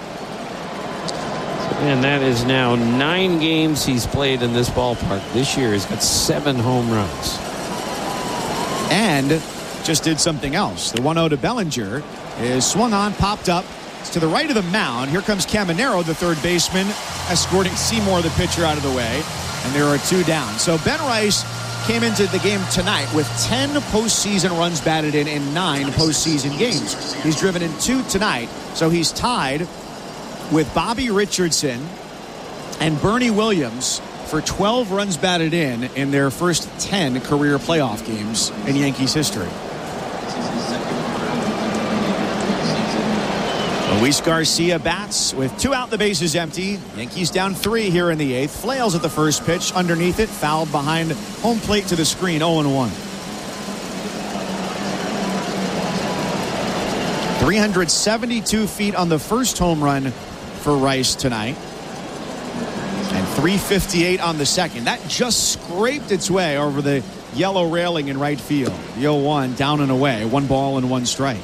And that is now 9 games he's played in this ballpark. This year he's got 7 home runs. And just did something else. The 1-0 to Bellinger is swung on, popped up. It's to the right of the mound. Here comes Caminero, the third baseman, escorting Seymour, the pitcher, out of the way. And there are 2 down. So Ben Rice came into the game tonight with 10 postseason runs batted in 9 postseason games. He's driven in 2 tonight, so he's tied with Bobby Richardson and Bernie Williams for 12 runs batted in their first 10 career playoff games in Yankees history. Luis Garcia bats with 2 out, the bases empty. Yankees down 3 here in the 8th. Flails at the first pitch. Underneath it, fouled behind home plate to the screen, 0-1. 372 feet on the first home run for Rice tonight. And 358 on the second. That just scraped its way over the yellow railing in right field. The 0-1 down and away. 1 ball and 1 strike.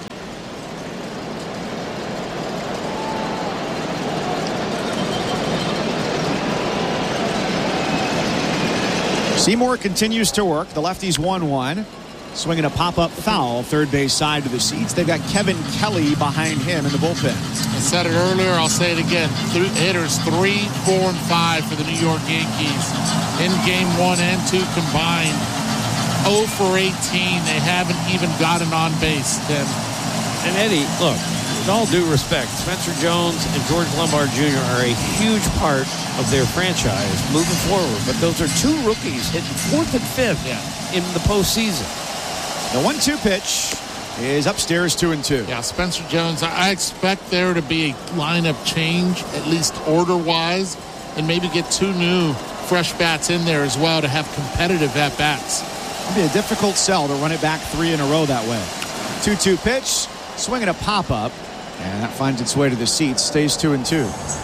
Seymour continues to work. The lefty's 1-1. Swinging a pop-up foul, third base side to the seats. They've got Kevin Kelly behind him in the bullpen. I said it earlier, I'll say it again. Hitters 3, 4, and 5 for the New York Yankees in game 1 and 2 combined. 0 for 18. They haven't even gotten on base, Tim. And Eddie, look, with all due respect, Spencer Jones and George Lombard Jr. are a huge part of their franchise moving forward. But those are 2 rookies hitting 4th and 5th in the postseason. The 1-2 pitch is upstairs, 2-2. Yeah, Spencer Jones, I expect there to be a lineup change, at least order-wise, and maybe get 2 new fresh bats in there as well to have competitive at-bats. It'll be a difficult sell to run it back 3 in a row that way. 2-2 pitch, swinging a pop-up, and that finds its way to the seats, stays 2-2.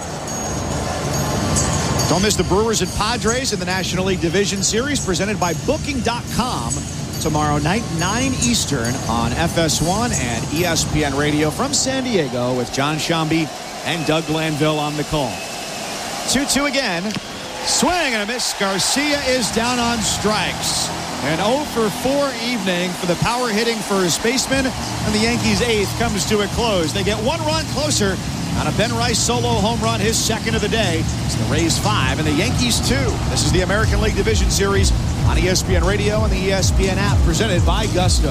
Don't miss the Brewers and Padres in the National League Division Series presented by Booking.com. Tomorrow night, 9 Eastern on FS1 and ESPN Radio from San Diego with John Shambi and Doug Glanville on the call. 2-2 again. Swing and a miss. Garcia is down on strikes. An 0 for 4 evening for the power hitting first baseman. And the Yankees' 8th comes to a close. They get 1 run closer on a Ben Rice solo home run, his 2nd of the day. It's the Rays 5 and the Yankees 2. This is the American League Division Series on ESPN Radio and the ESPN app, presented by Gusto.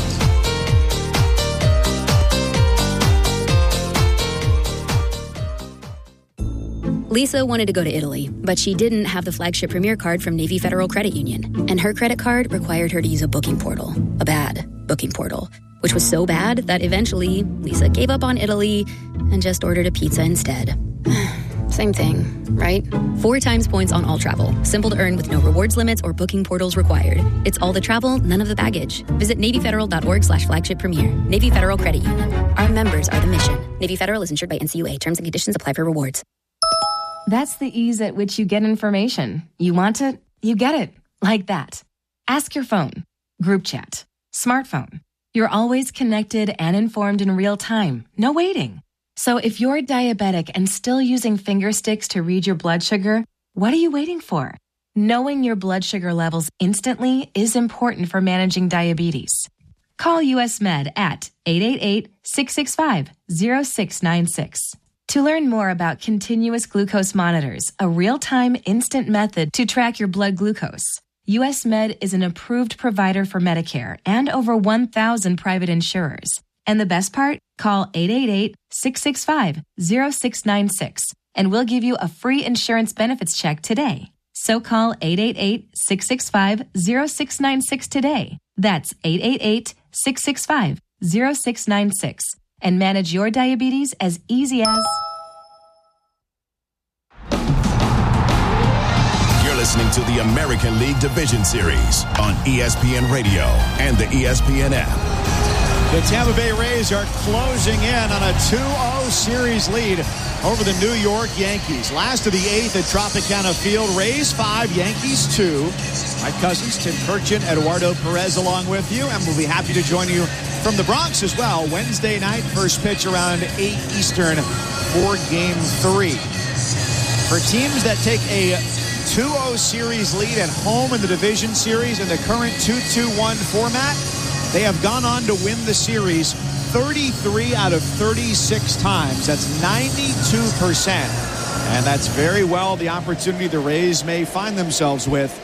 Lisa wanted to go to Italy, but she didn't have the flagship Premier card from Navy Federal Credit Union. And her credit card required her to use a booking portal, a bad booking portal, which was so bad that eventually Lisa gave up on Italy and just ordered a pizza instead. Same thing, right? 4 times points on all travel. Simple to earn with no rewards limits or booking portals required. It's all the travel, none of the baggage. Visit NavyFederal.org/flagship premier. Navy Federal Credit Union. Our members are the mission. Navy Federal is insured by NCUA. Terms and conditions apply for rewards. That's the ease at which you get information. You want it, you get it. Like that. Ask your phone. Group chat. Smartphone. You're always connected and informed in real time. No waiting. So if you're diabetic and still using finger sticks to read your blood sugar, what are you waiting for? Knowing your blood sugar levels instantly is important for managing diabetes. Call US Med at 888-665-0696. To learn more about continuous glucose monitors, a real-time instant method to track your blood glucose. US Med is an approved provider for Medicare and over 1,000 private insurers. And the best part? Call 888-665-0696 and we'll give you a free insurance benefits check today. So call 888-665-0696 today. That's 888-665-0696 and manage your diabetes as easy as... You're listening to the American League Division Series on ESPN Radio and the ESPN app. The Tampa Bay Rays are closing in on a 2-0 series lead over the New York Yankees. Last of the 8th at Tropicana Field. Rays 5, Yankees 2. Mike Cousins, Tim Kurkjian, Eduardo Perez along with you. And we'll be happy to join you from the Bronx as well. Wednesday night, first pitch around 8 Eastern for Game 3. For teams that take a 2-0 series lead at home in the division series in the current 2-2-1 format, they have gone on to win the series 33 out of 36 times. That's 92%. And that's very well the opportunity the Rays may find themselves with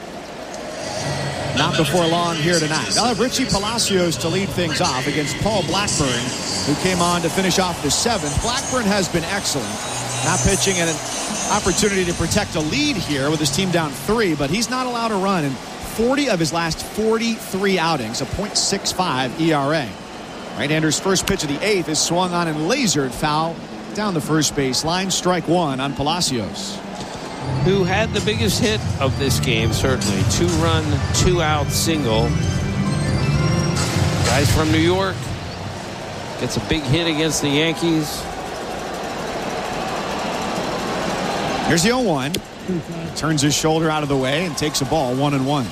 not before long here tonight. They'll have Richie Palacios to lead things off against Paul Blackburn, who came on to finish off the 7th. Blackburn has been excellent. Not pitching an opportunity to protect a lead here with his team down 3, but he's not allowed to run in 40 of his last 43 outings, a .65 ERA. Right-hander's first pitch of the 8th is swung on and lasered foul down the first base line. Strike one on Palacios. Who had the biggest hit of this game, certainly. 2-run, 2-out single. Guys from New York. Gets a big hit against the Yankees. Here's the 0-1. Turns his shoulder out of the way and takes a ball 1-1.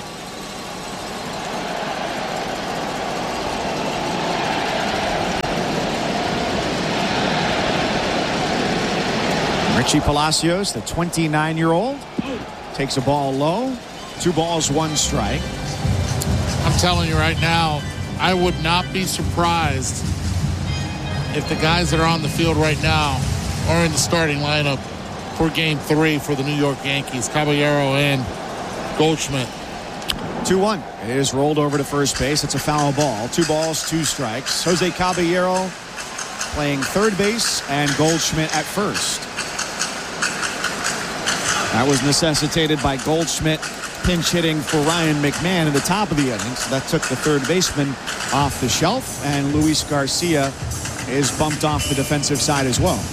Richie Palacios, the 29-year-old, takes a ball low. 2 balls, 1 strike. I'm telling you right now, I would not be surprised if the guys that are on the field right now are in the starting lineup for Game 3 for the New York Yankees, Caballero and Goldschmidt. 2-1. It is rolled over to first base. It's a foul ball. 2 balls, 2 strikes. Jose Caballero playing third base and Goldschmidt at first. That was necessitated by Goldschmidt pinch hitting for Ryan McMahon in the top of the inning. So that took the third baseman off the shelf, and Luis Garcia is bumped off the defensive side as well.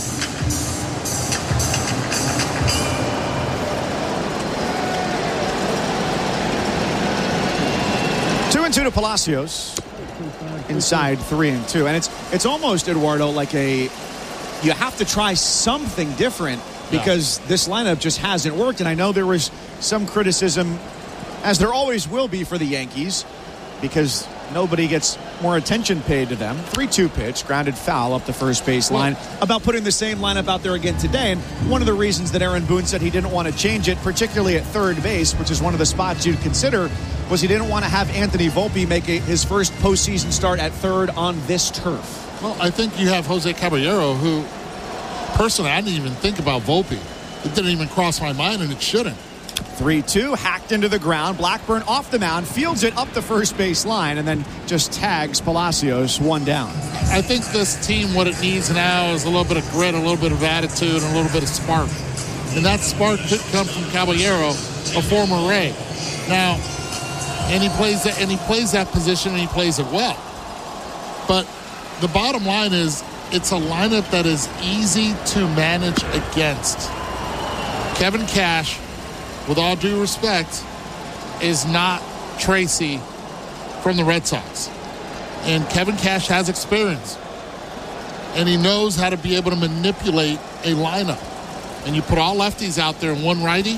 To Palacios inside 3-2, and it's almost, Eduardo, like you have to try something different because this lineup just hasn't worked. And I know there was some criticism, as there always will be for the Yankees, because nobody gets more attention paid to them. 3-2 pitch, grounded foul up the first base line, about putting the same lineup out there again today. And one of the reasons that Aaron Boone said he didn't want to change it, particularly at third base, which is one of the spots you'd consider, was he didn't want to have Anthony Volpe make his first postseason start at third on this turf. Well, I think you have Jose Caballero, who, personally, I didn't even think about Volpe. It didn't even cross my mind, and it shouldn't. 3-2, hacked into the ground. Blackburn off the mound, fields it up the first base line, and then just tags Palacios 1 down. I think this team, what it needs now is a little bit of grit, a little bit of attitude, and a little bit of spark. And that spark could come from Caballero, a former Ray. Now, and he plays that position, and he plays it well. But the bottom line is, it's a lineup that is easy to manage against. Kevin Cash, with all due respect, is not Tracy from the Red Sox. And Kevin Cash has experience. And he knows how to be able to manipulate a lineup. And you put all lefties out there and 1 righty.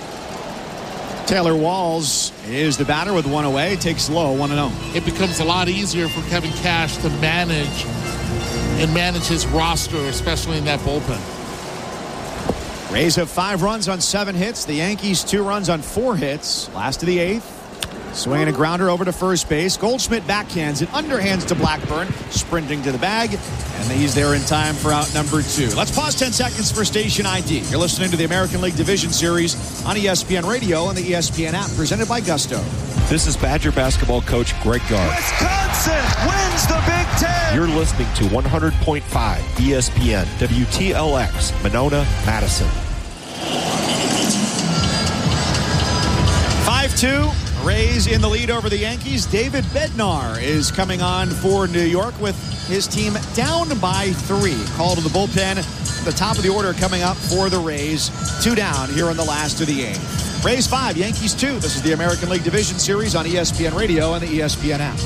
Taylor Walls is the batter with 1 away. Takes low, 1-0. It becomes a lot easier for Kevin Cash to manage his roster, especially in that bullpen. Rays have 5 runs on 7 hits. The Yankees 2 runs on 4 hits. Last of the 8th. Swinging a grounder over to first base. Goldschmidt backhands it, underhands to Blackburn, sprinting to the bag, and he's there in time for out number 2. Let's pause 10 seconds for station ID. You're listening to the American League Division Series on ESPN Radio and the ESPN app, presented by Gusto. This is Badger basketball coach Greg Gard. Wisconsin wins the Big Ten. You're listening to 100.5 ESPN WTLX, Monona, Madison. 5-2. Rays in the lead over the Yankees. David Bednar is coming on for New York with his team down by 3. Call to the bullpen. The top of the order coming up for the Rays. 2 down here in the last of the 8th. Rays 5, Yankees 2. This is the American League Division Series on ESPN Radio and the ESPN app.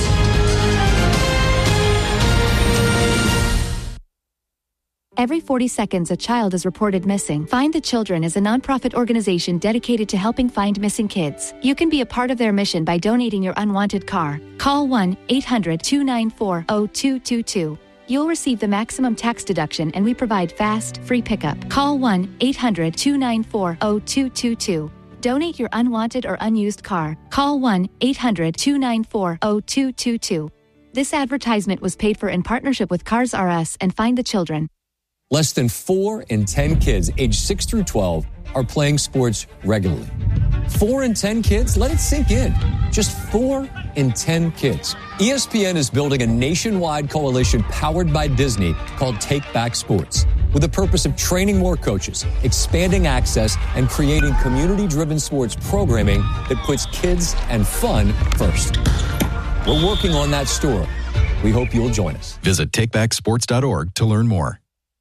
Every 40 seconds, a child is reported missing. Find the Children is a nonprofit organization dedicated to helping find missing kids. You can be a part of their mission by donating your unwanted car. Call 1-800-294-0222. You'll receive the maximum tax deduction, and we provide fast, free pickup. Call 1-800-294-0222. Donate your unwanted or unused car. Call 1-800-294-0222. This advertisement was paid for in partnership with Cars R Us and Find the Children. Less than 4 in 10 kids aged 6 through 12 are playing sports regularly. 4 in 10 kids? Let it sink in. Just 4 in 10 kids. ESPN is building a nationwide coalition powered by Disney called Take Back Sports, with the purpose of training more coaches, expanding access, and creating community-driven sports programming that puts kids and fun first. We're working on that story. We hope you'll join us. Visit takebacksports.org to learn more.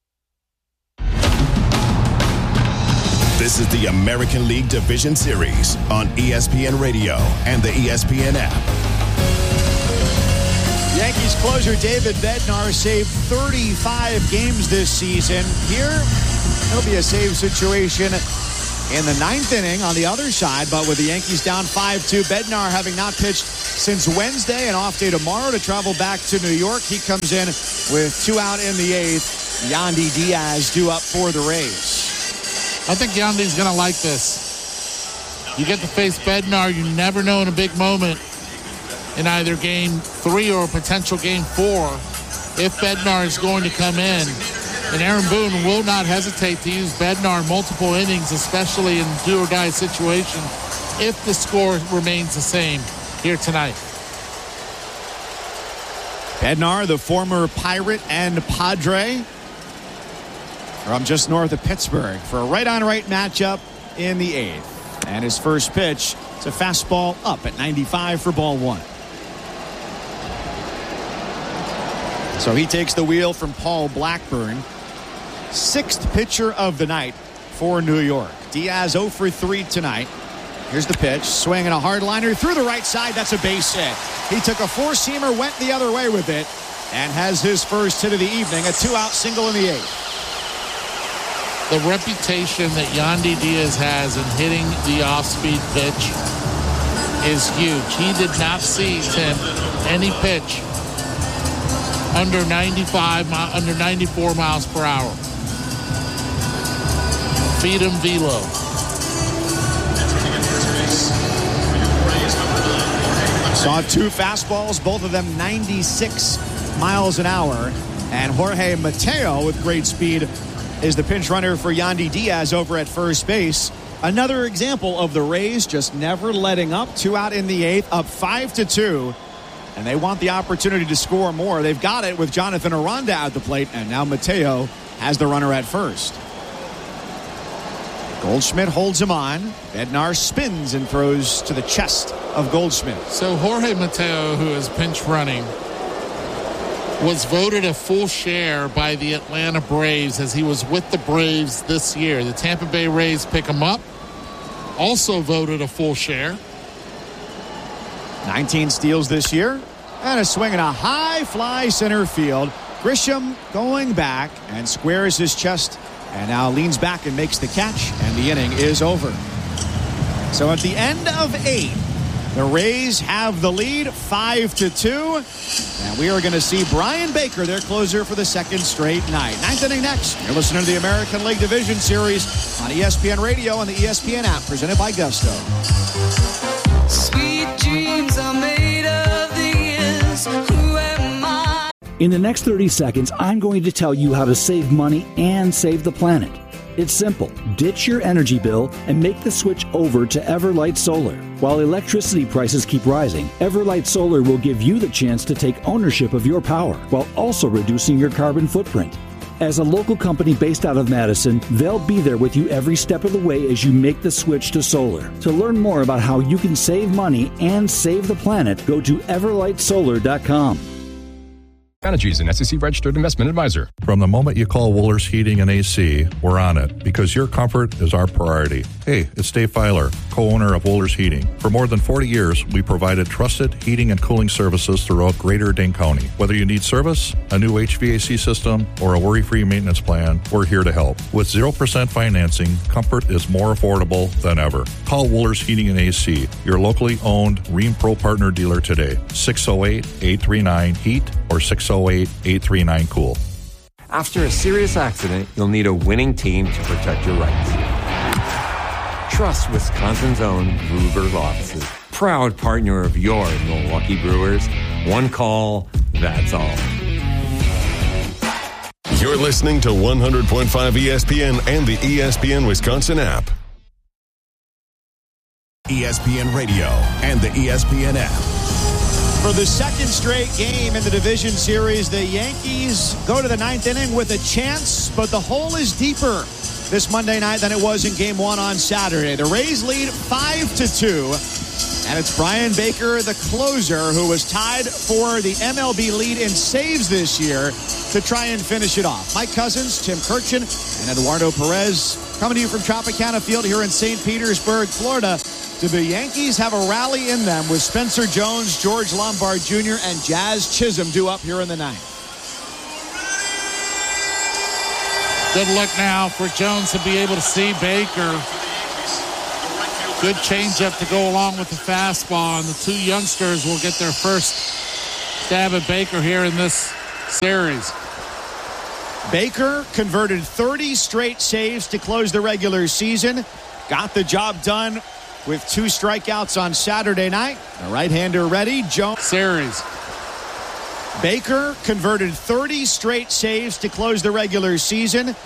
This is the American League Division Series on ESPN Radio and the ESPN app. Yankees closer David Bednar saved 35 games this season. Here, it'll be a save situation in the ninth inning on the other side, but with the Yankees down 5-2, Bednar having not pitched since Wednesday, an off day tomorrow to travel back to New York. He comes in with 2 out in the 8th. Yandy Diaz due up for the Rays. I think Yandy's going to like this. You get to face Bednar, you never know in a big moment in either Game 3 or potential Game 4 if Bednar is going to come in. And Aaron Boone will not hesitate to use Bednar multiple innings, especially in do-or-die situation, if the score remains the same here tonight. Bednar, the former Pirate and Padre, from just north of Pittsburgh, for a right-on-right matchup in the 8th. And his first pitch, it's a fastball up at 95 for ball 1. So he takes the wheel from Paul Blackburn. 6th pitcher of the night for New York. Diaz 0 for 3 tonight. Here's the pitch. Swinging a hard liner through the right side. That's a base hit. He took a 4-seamer, went the other way with it, and has his first hit of the evening. A 2-out single in the 8th. The reputation that Yandy Diaz has in hitting the off-speed pitch is huge. He did not see, Tim, any pitch under 94 miles per hour. Feed him velo. Saw 2 fastballs, both of them 96 miles an hour. And Jorge Mateo with great speed is the pinch runner for Yandy Diaz over at first base. Another example of the Rays just never letting up. 2 out in the 8th, up 5-2. And they want the opportunity to score more. They've got it with Jonathan Aranda at the plate. And now Mateo has the runner at first. Goldschmidt holds him on. Bednar spins and throws to the chest of Goldschmidt. So Jorge Mateo, who is pinch running, was voted a full share by the Atlanta Braves as he was with the Braves this year. The Tampa Bay Rays pick him up. Also voted a full share. 19 steals this year. And a swing and a high fly center field. Grisham going back and squares his chest and now leans back and makes the catch, and the inning is over. So at the end of 8, the Rays have the lead 5-2. And we are going to see Brian Baker, their closer, for the second straight night. 9th inning next. You're listening to the American League Division Series on ESPN Radio and the ESPN app, presented by Gusto. Sweet dreams are made of these. Who am I? In the next 30 seconds, I'm going to tell you how to save money and save the planet. It's simple. Ditch your energy bill and make the switch over to Everlight Solar. While electricity prices keep rising, Everlight Solar will give you the chance to take ownership of your power while also reducing your carbon footprint. As a local company based out of Madison, they'll be there with you every step of the way as you make the switch to solar. To learn more about how you can save money and save the planet, go to everlightsolar.com. Energy is an SEC-registered investment advisor. From the moment you call Wohlers Heating and AC, we're on it because your comfort is our priority. Hey, it's Dave Filer, co-owner of Wohlers Heating. For more than 40 years, we provided trusted heating and cooling services throughout Greater Dane County. Whether you need service, a new HVAC system, or a worry-free maintenance plan, we're here to help. With 0% financing, comfort is more affordable than ever. Call Wohlers Heating and AC, your locally owned Rheem Pro Partner dealer today. 608-839-HEAT or 608-839-COOL. After a serious accident, you'll need a winning team to protect your rights. Trust Wisconsin's own Ruger Law Offices. Proud partner of your Milwaukee Brewers. One call, that's all. You're listening to 100.5 ESPN and the ESPN Wisconsin app. ESPN Radio and the ESPN app. For the second straight game in the division series, the Yankees go to the 9th inning with a chance, but the hole is deeper this Monday night than it was in Game 1 on Saturday. The Rays lead 5-2. And it's Brian Baker, the closer, who was tied for the MLB lead in saves this year to try and finish it off. Mike Cousins, Tim Kirchin, and Eduardo Perez coming to you from Tropicana Field here in St. Petersburg, Florida. Do the Yankees have a rally in them with Spencer Jones, George Lombard Jr., and Jazz Chisholm due up here in the ninth? Good look now for Jones to be able to see Baker. Good changeup to go along with the fastball, and the two youngsters will get their first stab at Baker here in this series. Baker converted 30 straight saves to close the regular season. Got the job done with 2 strikeouts on Saturday night. The right-hander ready. Jones. Series. Baker converted 30 straight saves to close the regular season.